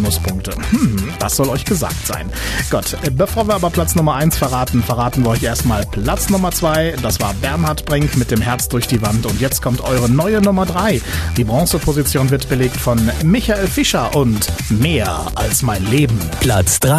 Bonuspunkte. Das soll euch gesagt sein. Gut, bevor wir aber Platz Nummer 1 verraten wir euch erstmal Platz Nummer 2. Das war Bernhard Brink mit dem Herz durch die Wand. Und jetzt kommt eure neue Nummer 3. Die Bronzeposition wird belegt von Michael Fischer und Mehr als mein Leben. Platz 3.